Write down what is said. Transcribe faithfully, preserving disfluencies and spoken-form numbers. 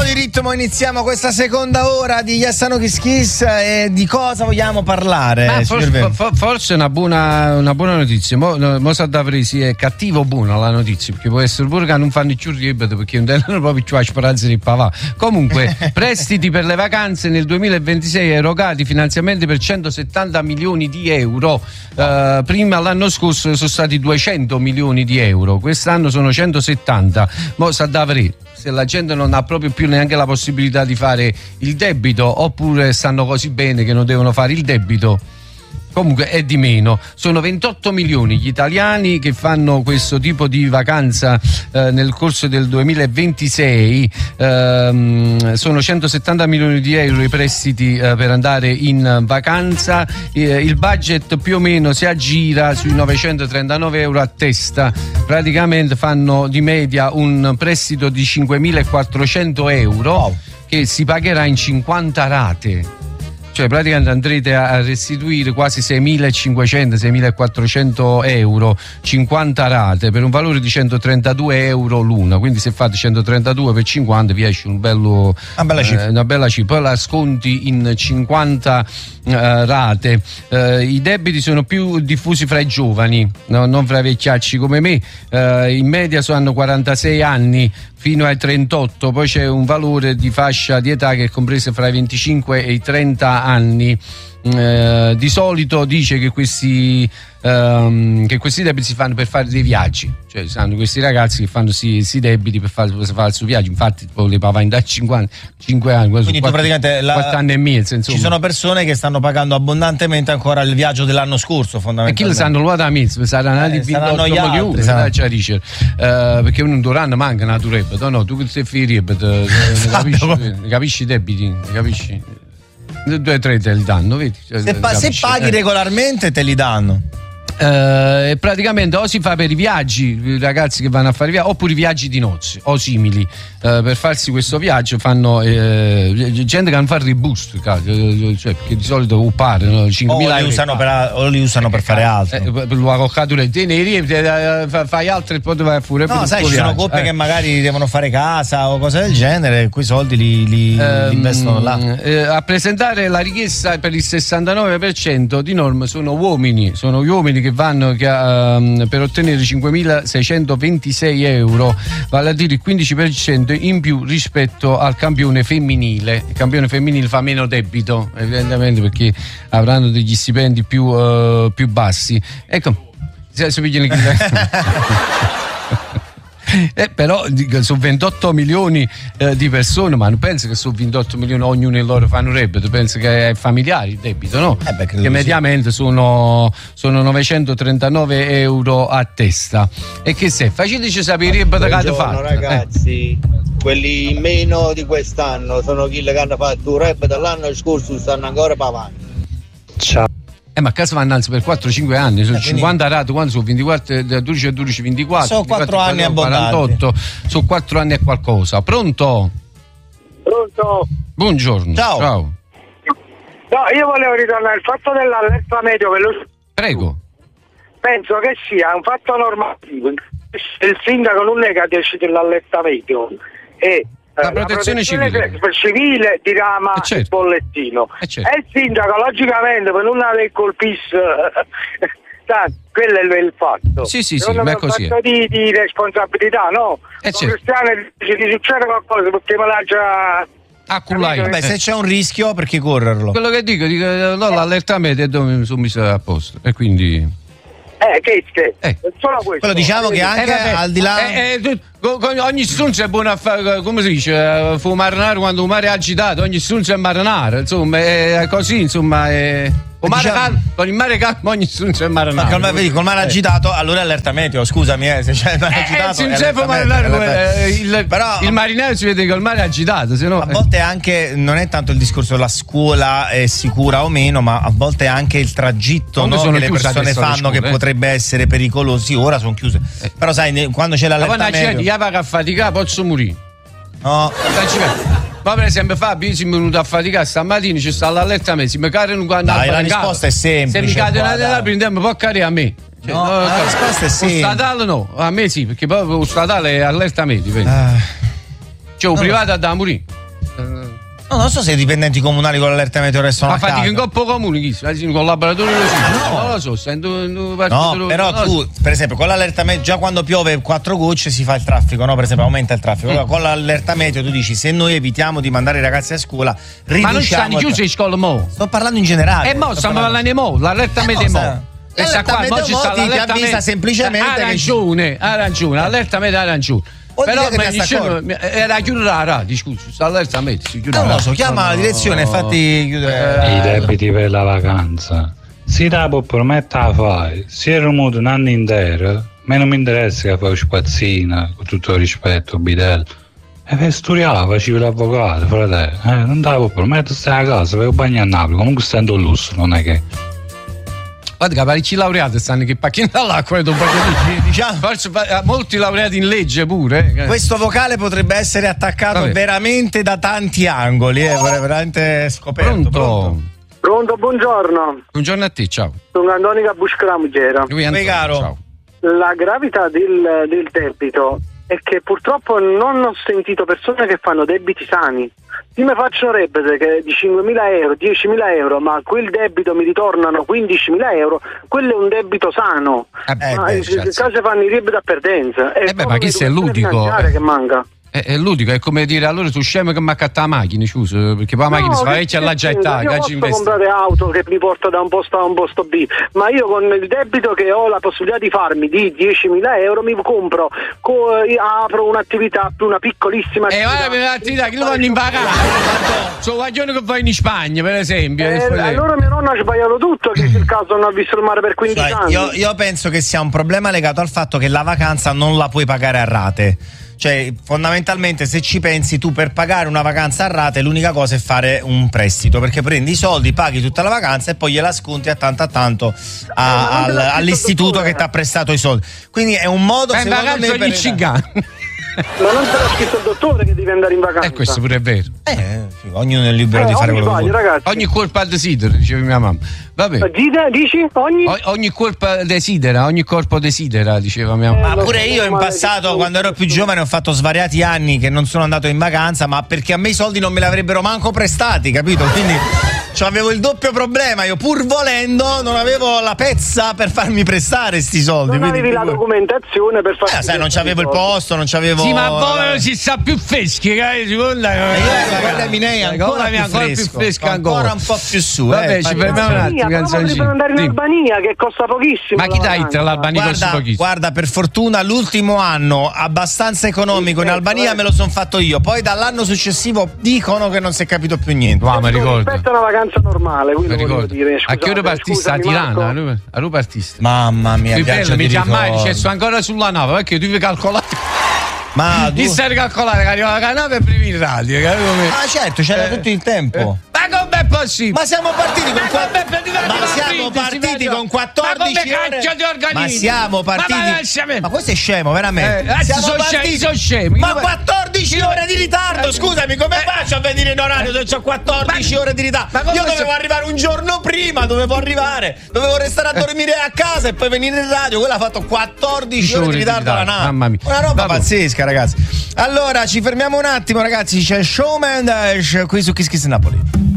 di ritmo iniziamo questa seconda ora di Yassano Kiss Kiss. E di cosa vogliamo parlare? Ah, forse, for, forse una buona, una buona notizia. Mo, mo sa da presi è cattivo o buona la notizia, perché può essere pure che non fanno più ripeto, perché non hanno proprio più la speranza di pavà. Comunque, prestiti per le vacanze nel duemilaventisei erogati, finanziamenti per centosettanta milioni di euro. Uh, prima l'anno scorso sono stati duecento milioni di euro, quest'anno sono centosettanta. Mo sa da presi, se la gente non ha proprio più neanche la possibilità di fare il debito, oppure stanno così bene che non devono fare il debito, comunque è di meno. Sono ventotto milioni gli italiani che fanno questo tipo di vacanza eh, nel corso del duemilaventisei. Ehm, sono centosettanta milioni di euro i prestiti eh, per andare in vacanza. Eh, il budget più o meno si aggira sui novecentotrentanove euro a testa. Praticamente fanno di media un prestito di cinquemilaquattrocento euro, wow, che si pagherà in cinquanta rate. Cioè praticamente andrete a restituire quasi seimilacinquecento seimilaquattrocento euro, cinquanta rate per un valore di centotrentadue euro l'una. Quindi se fate centotrentadue per cinquanta vi esce un bello, una bella cifra, eh, una bella cifra. Poi la sconti in cinquanta eh, rate. Eh, I debiti sono più diffusi fra i giovani, no? Non fra i vecchiacci come me. Eh, in media hanno quarantasei anni fino ai trentotto, poi c'è un valore di fascia di età che è compresa fra i venticinque e i trenta anni. Eh, di solito dice che questi ehm, che questi debiti si fanno per fare dei viaggi, cioè sanno questi ragazzi che fanno questi debiti per fare, per fare il suo viaggio. Infatti le pagano da cinquantacinque anni, quindi tu praticamente la, quattro anni e mezzo, insomma. Ci sono persone che stanno pagando abbondantemente ancora il viaggio dell'anno scorso, fondamentalmente, e chi le sanno lo da mezzo, saranno andati ventotto milioni, uh, perché non dovranno manca naturebbe, no, no, tu che sei feriebbe, capisci, capisci i debiti, capisci? Due o tre te li danno, vedi? Se, pa- se paghi eh. regolarmente te li danno. Uh, praticamente o si fa per i viaggi, i ragazzi che vanno a fare viaggi, oppure i viaggi di nozze o simili. Uh, per farsi questo viaggio fanno eh, gente che non fa il reboost, cioè, perché di solito o pare no? cinquemila o li usano, per, o li usano per fare altro, eh, per la coccatura teneri, fai altro e poi vai a fuori. No, sai, ci sono coppie eh. che magari devono fare casa o cose del genere, quei soldi li, li, um, li investono là. Eh, a presentare la richiesta per il sessantanove per cento di norma sono uomini, sono gli uomini che vanno che, um, per ottenere cinquemilaseicentoventisei euro, vale a dire il quindici per cento in più rispetto al campione femminile. Il campione femminile fa meno debito, evidentemente, perché avranno degli stipendi più, uh, più bassi. Ecco, se, se pigliano Eh, però sono ventotto milioni eh, di persone, ma non penso che sono ventotto milioni ognuno il loro fanno reddito, penso che è familiare il debito, no? Eh beh, che mediamente sì. sono, sono novecentotrentanove euro a testa. E che se faceteci sapere che avete fatto, ragazzi, eh. quelli in meno di quest'anno sono quelli che hanno fatto un rap dell'anno scorso, stanno ancora per avanti. Ciao. Eh, ma a casa vanno per quattro cinque anni, sono eh, cinquanta rate, quando sono ventiquattro, dodici a dodici, ventiquattro. Sono quattro anni abbondanti. quarantotto, sono quattro anni e qualcosa. Pronto? Pronto? Buongiorno. Ciao. Ciao. No, io volevo ritornare al fatto dell'allerta meteo veloce. Prego. Penso che sia un fatto normativo. Il sindaco non è che decide l'allerta meteo, e la protezione, la protezione civile. civile dirama eh certo. il bollettino. Eh certo. E il sindaco, logicamente, per non avere colpisse, quello è il fatto. Sì, sì, sì, non ma è è così. Un fatto di, di responsabilità, no? Eh Sono certo. cristiano e dice ti succede qualcosa perché me l'ha già... Ah, cullai. Beh, se c'è un rischio, perché correrlo? Quello che dico, dico no, l'allerta meteo è dove mi sono messo a posto. E quindi. Eh, che che? Eh. Solo questo. Quello diciamo che anche eh, al di là. Eh, eh, tu, ogni stunzo è buono a fare, come si dice, fu marinare quando il mare è agitato, ogni stunzo è marinare, insomma, è così, insomma, è. Con, mare diciamo... calmo, con il mare calmo ogni stunzo è marinare. Ma vedi, col mare agitato, allora è allerta meteo, scusami, eh, se c'è il mare eh, agitato. Se c'è il marinare, eh, il, però, il marinaro si vede che il mare è agitato, se no. A volte anche non è tanto il discorso della scuola è sicura o meno, ma a volte è anche il tragitto, no, che le persone fanno scuole, che eh. potrebbe essere pericoloso. Sì, ora sono chiuse. Eh. Però sai, quando c'è l'allerta meteo. Io vado a faticare, posso morire. No. Ma per esempio Fabio, io sono venuto a faticare stamattina, ci sta l'allerta meteo, se mi cadono quando Dai, la risposta è semplice. Se mi cade una della prendiamo, può cadere a me. Cioè, no, no, la risposta è semplice. Lo statale no, a me sì, perché poi lo statale è allerta meteo. Ah. Cioè, un privato da morire. No, non so se i dipendenti comunali con l'allerta meteo restano ma a casa. Ma fatti in coppo comune, chi? Un collaboratore lo no. non lo so, sento un No, però no, tu, per esempio, con l'allerta meteo, già quando piove quattro gocce si fa il traffico, no? Per esempio, aumenta il traffico. Mm. Con l'allerta meteo tu dici, se noi evitiamo di mandare i ragazzi a scuola, riduciamo. Ma non stanno chiusi in scuola mo? Sto parlando in generale. E mo, stiamo parlando di mo, l'allerta meteo eh, mo. E sta qua, mo ci sta l'allerta meteo. Semplicemente ha ragione, ha ragione, l'allerta meteo ha ragione. Però mi dicevo, era chiudere la radio, scusa, all'allerta meteo si chiude. Non lo so, chiama no, la direzione e no. fatti chiudere. I debiti per la vacanza. Si la può promettere a fare. Si è remuto un anno intero, a me non mi interessa che fai spazzina, con tutto il rispetto, bidello. E per studiare, facevi l'avvocato, fratello. Eh, non te la può promettere, stai a casa, vai a bagno a Napoli, comunque stando a lusso, non è che. Guarda che parecchi laureati stanno che pacchino all'acqua, diciamo. Forse molti laureati in legge pure. Eh. Questo vocale potrebbe essere attaccato Vabbè. veramente da tanti angoli, eh, veramente scoperto. Pronto? Pronto? Pronto, buongiorno. Buongiorno a te, ciao. Sono Antonica Buscramugera. Lui Antonio, caro. Ciao. La gravità del, del debito è che purtroppo non ho sentito persone che fanno debiti sani. Io mi faccio repete che di cinquemila euro, diecimila euro, ma quel debito mi ritornano quindicimila euro, quello è un debito sano. Eh, ma beh, in caso fanno i debiti a perdenza. È eh beh, ma chi sei ludico? Che manca. È, è ludico, è come dire allora tu scemo che mi accatta la macchina, scusa, perché poi la macchina no, si fa vecchia alla gietta, io posso comprare auto che mi porta da un posto A a un posto B, ma io con il debito che ho la possibilità di farmi di diecimila euro mi compro, co- apro un'attività, una piccolissima attività. E ora l'attività che lo vanno in vacanza. Sono guaglione che vai in Spagna, per esempio. Eh, allora mio nonno ha sbagliato tutto, che nel caso non ha visto il mare per quindici cioè, anni. Io, io penso che sia un problema legato al fatto che la vacanza non la puoi pagare a rate. Cioè, fondamentalmente, se ci pensi, tu per pagare una vacanza a rate l'unica cosa è fare un prestito, perché prendi i soldi, paghi tutta la vacanza e poi gliela sconti a tanto a tanto a, eh, al, all'istituto che ti ha prestato i soldi. Quindi è un modo Beh, secondo me per cigani. Ma non te l'ha scritto il dottore che devi andare in vacanza? E eh, questo pure è vero. Eh, ognuno è libero eh, di fare quello sbaglio, che vuole. Ragazzi. Ogni colpa desidera, diceva mia mamma. Vabbè. Dici? Ogni? O- ogni colpa desidera, ogni corpo desidera, diceva mia mamma. Ma pure io in passato, quando ero più giovane, ho fatto svariati anni che non sono andato in vacanza, ma perché a me i soldi non me li avrebbero manco prestati, capito? Quindi avevo il doppio problema, io pur volendo non avevo la pezza per farmi prestare sti soldi. Non avevi la documentazione per fare. Eh, sai, non c'avevo il posto, non c'avevo. Sì, ma voi si sta più freschi, capisci? Guarda Minei ancora, più, ancora fresco, più fresca ancora. ancora un po' più su. Vabbè, eh, ci fermiamo un attimo, canzoncino. Ma andare in Albania che costa pochissimo. Ma chi dà it all'Albania costa pochissimo? Guarda, per fortuna l'ultimo anno abbastanza economico in Albania me lo sono fatto io. Poi dall'anno successivo dicono che non si è capito più niente. Ma mi ricordo. Rispetto a una vacanza normale, mi ricordo. Dire, scusate, a che ora partista a Tirana? A ora partista. Mamma mia, più bello, mi chiama mai, dice sto ancora sulla nave, perché tu devi calcolare. Ma tu stai calcolare che arriva la nave e primi in radio, capito? Ah certo, c'era eh, tutto il tempo. Eh. Ma com'è possibile? Ma siamo partiti con ma quatt- ma siamo partiti con quattordici ma come cacchio ti organizzi? Ma siamo partiti. Ma, ma questo è scemo, veramente. Eh, siamo sono partiti sono scemo. Ma quattordici ore di ritardo. Scusami, come faccio a venire in orario se ho quattordici ore di ritardo? Io dovevo arrivare un giorno prima, dovevo arrivare. Dovevo restare a dormire a casa e poi venire in radio. Quella ha fatto quattordici ore di ritardo alla nave. Mamma mia. Una roba pazzesca, ragazzi. Allora, ci fermiamo un attimo, ragazzi. C'è Showman qui su Kiss Kiss Napoli.